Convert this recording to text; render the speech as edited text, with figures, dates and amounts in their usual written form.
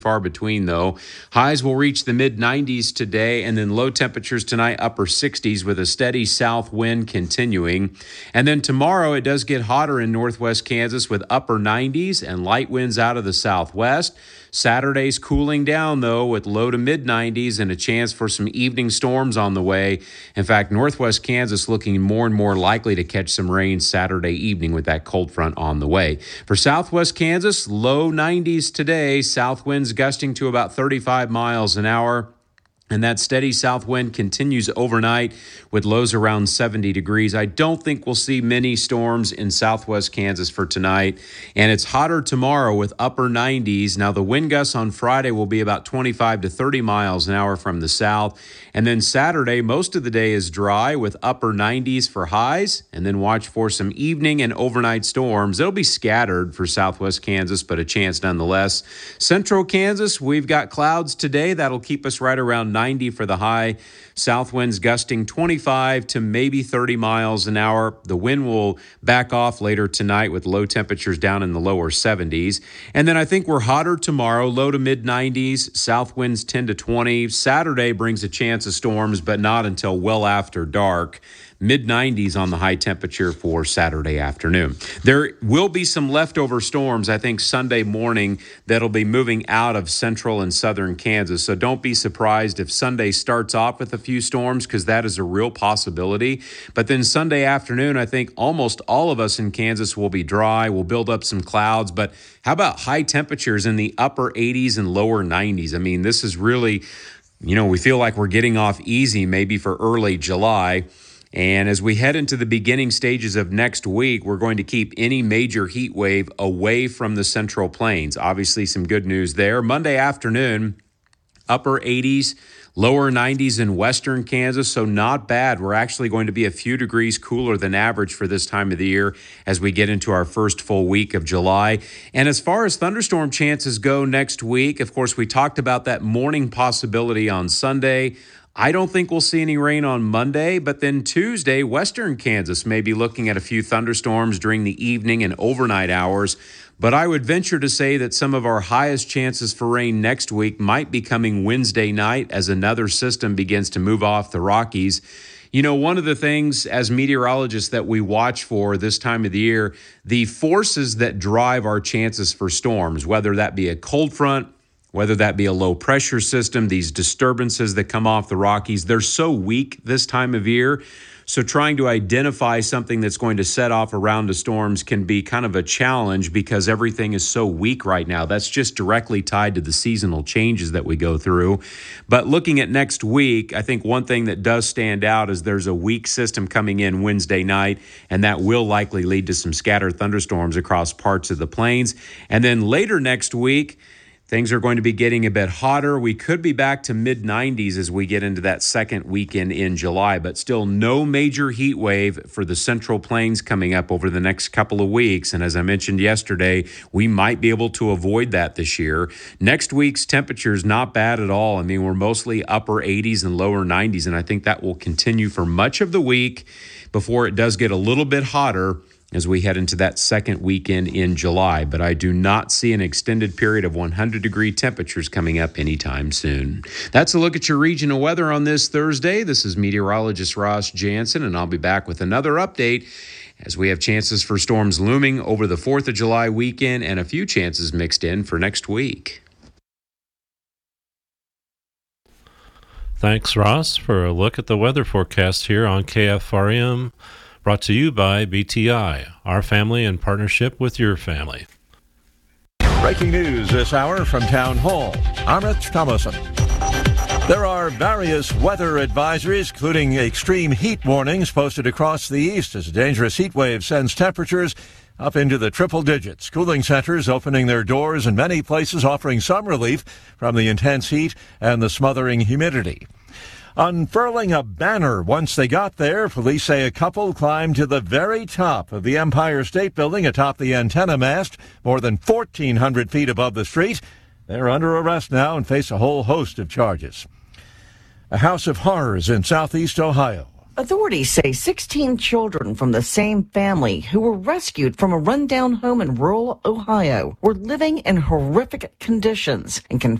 far between, though. Highs will reach the mid-90s today, and then low temperatures tonight, upper 60s, with a steady south wind continuing. And then tomorrow, it does get hotter in northwest Kansas with upper 90s and light winds out of the southwest. Saturday's cooling down, though, with low to mid-90s and a chance for some evening storms on the way. In fact, northwest Kansas looking more and more likely to catch some rain Saturday evening with that cold front on the way. For southwest Kansas, low 90s today, south winds gusting to about 35 miles an hour. And that steady south wind continues overnight with lows around 70 degrees. I don't think we'll see many storms in southwest Kansas for tonight. And it's hotter tomorrow with upper 90s. Now, the wind gusts on Friday will be about 25 to 30 miles an hour from the south. And then Saturday, most of the day is dry with upper 90s for highs. And then watch for some evening and overnight storms. It'll be scattered for southwest Kansas, but a chance nonetheless. Central Kansas, we've got clouds today. That'll keep us right around 90 for the high. South winds gusting 25 to maybe 30 miles an hour. The wind will back off later tonight with low temperatures down in the lower 70s. And then I think we're hotter tomorrow, low to mid 90s, south winds 10 to 20. Saturday brings a chance of storms, but not until well after dark. Mid-90s on the high temperature for Saturday afternoon. There will be some leftover storms, I think, Sunday morning that'll be moving out of central and southern Kansas. So don't be surprised if Sunday starts off with a few storms, because that is a real possibility. But then Sunday afternoon, I think almost all of us in Kansas will be dry. We'll build up some clouds. But how about high temperatures in the upper 80s and lower 90s? I mean, this is really, we feel like we're getting off easy maybe for early July. And as we head into the beginning stages of next week, we're going to keep any major heat wave away from the Central Plains. Obviously, some good news there. Monday afternoon, upper 80s, lower 90s in western Kansas, so not bad. We're actually going to be a few degrees cooler than average for this time of the year as we get into our first full week of July. And as far as thunderstorm chances go next week, of course, we talked about that morning possibility on Sunday. I don't think we'll see any rain on Monday, but then Tuesday, western Kansas may be looking at a few thunderstorms during the evening and overnight hours. But I would venture to say that some of our highest chances for rain next week might be coming Wednesday night as another system begins to move off the Rockies. One of the things as meteorologists that we watch for this time of the year, the forces that drive our chances for storms, whether that be a cold front, whether that be a low pressure system, these disturbances that come off the Rockies, they're so weak this time of year. So trying to identify something that's going to set off a round of storms can be kind of a challenge because everything is so weak right now. That's just directly tied to the seasonal changes that we go through. But looking at next week, I think one thing that does stand out is there's a weak system coming in Wednesday night, and that will likely lead to some scattered thunderstorms across parts of the plains. And then later next week, things are going to be getting a bit hotter. We could be back to mid-90s as we get into that second weekend in July, but still no major heat wave for the Central Plains coming up over the next couple of weeks. And as I mentioned yesterday, we might be able to avoid that this year. Next week's temperature is not bad at all. I mean, we're mostly upper 80s and lower 90s, and I think that will continue for much of the week before it does get a little bit hotter as we head into that second weekend in July. But I do not see an extended period of 100-degree temperatures coming up anytime soon. That's a look at your regional weather on this Thursday. This is meteorologist Ross Jansen, and I'll be back with another update as we have chances for storms looming over the 4th of July weekend and a few chances mixed in for next week. Thanks, Ross, for a look at the weather forecast here on KFRM. Brought to you by BTI, our family in partnership with your family. Breaking news this hour from Town Hall. Amrit Thomason. There are various weather advisories, including extreme heat warnings posted across the east as a dangerous heat wave sends temperatures up into the triple digits. Cooling centers opening their doors in many places offering some relief from the intense heat and the smothering humidity. Unfurling a banner once they got there, police say a couple climbed to the very top of the Empire State Building atop the antenna mast, more than 1,400 feet above the street. They're under arrest now and face a whole host of charges. A house of horrors in southeast Ohio. Authorities say 16 children from the same family who were rescued from a rundown home in rural Ohio were living in horrific conditions and can